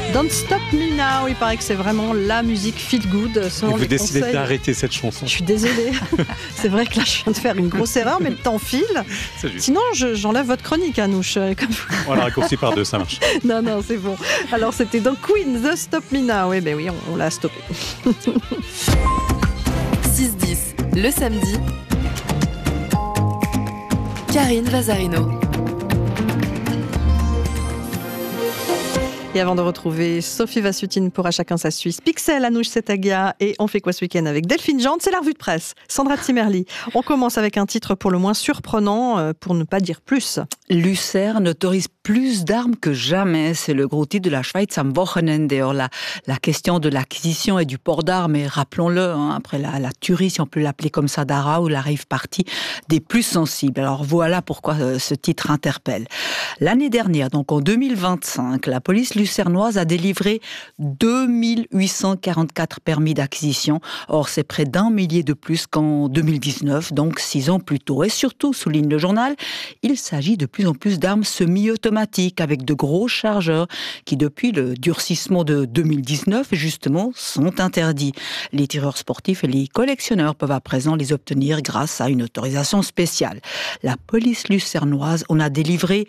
Don't Stop Me Now, il paraît que c'est vraiment la musique feel good. Et vous décidez d'arrêter cette chanson. Je suis désolée. C'est vrai que là, je viens de faire une grosse erreur, mais le temps file. Sinon, j'enlève votre chronique, Anouche. On la raccourcit par deux, ça marche. Non, c'est bon. Alors, c'était donc Queen, The Stop Me Now. Oui, on l'a stoppé. 6-10, le samedi. Karine Vazarino. Et avant de retrouver Sophie Vassutine pour À chacun sa Suisse, Pixel, Anouche Setagia et On fait quoi ce week-end avec Delphine Jante, c'est la revue de presse. Sandra Zimmerli. On commence avec un titre pour le moins surprenant, pour ne pas dire plus. Lucerne autorise plus d'armes que jamais. C'est le gros titre de la Schweiz am Wochenende. La question de l'acquisition et du port d'armes, et rappelons-le, après la tuerie, si on peut l'appeler comme ça, d'Ara, ou la rave party, des plus sensibles. Alors voilà pourquoi ce titre interpelle. L'année dernière, donc en 2025, la police lucernoise a délivré 2844 permis d'acquisition. Or, c'est près d'1 millier de plus qu'en 2019, donc 6 ans plus tôt. Et surtout, souligne le journal, il s'agit de plus en plus d'armes semi-automatiques avec de gros chargeurs qui, depuis le durcissement de 2019, justement, sont interdits. Les tireurs sportifs et les collectionneurs peuvent à présent les obtenir grâce à une autorisation spéciale. La police lucernoise en a délivré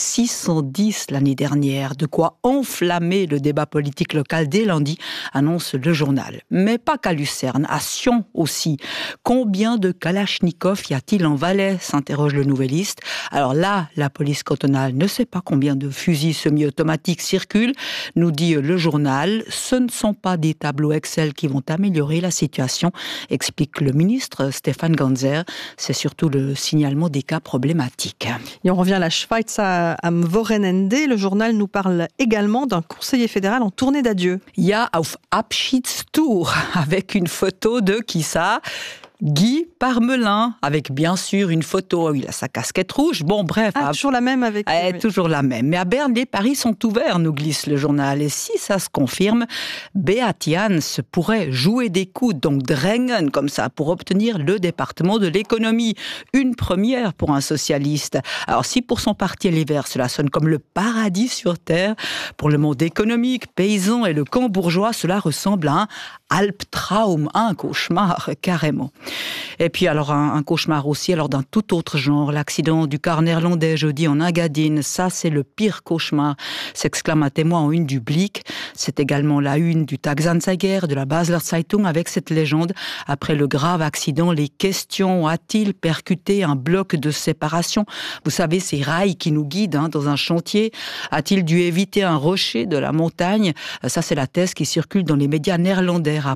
610 l'année dernière, de quoi enflammer le débat politique local dès lundi, annonce le journal. Mais pas qu'à Lucerne, à Sion aussi. Combien de Kalachnikov y a-t-il en Valais, s'interroge le Nouvelliste. Alors là, la police cantonale ne sait pas combien de fusils semi-automatiques circulent, nous dit le journal. Ce ne sont pas des tableaux Excel qui vont améliorer la situation, explique le ministre Stéphane Ganzer. C'est surtout le signalement des cas problématiques. Et on revient à la Schweiz am Wochenende. Le journal nous parle également d'un conseiller fédéral en tournée d'adieu. Ja auf Abschiedstour, avec une photo de qui ça ? Guy Parmelin, avec bien sûr une photo, il a sa casquette rouge, bon bref. Toujours la même avec... Toujours la même. Mais à Berne, les paris sont ouverts, nous glisse le journal. Et si ça se confirme, Beat Jans pourrait jouer des coudes, donc drängen, comme ça, pour obtenir le département de l'économie. Une première pour un socialiste. Alors si pour son parti Les Verts, cela sonne comme le paradis sur terre, pour le monde économique, paysan et le camp bourgeois, cela ressemble à un Albtraum, un cauchemar, carrément. Et puis alors un cauchemar aussi, alors d'un tout autre genre, l'accident du car néerlandais jeudi en Engadine, ça c'est le pire cauchemar, s'exclame un témoin en une du Blick. C'est également la une du Tagesanzeiger, de la Basler Zeitung, avec cette légende. Après le grave accident, les questions, a-t-il percuté un bloc de séparation ? Vous savez, ces rails qui nous guident dans un chantier. A-t-il dû éviter un rocher de la montagne ? Ça c'est la thèse qui circule dans les médias néerlandais.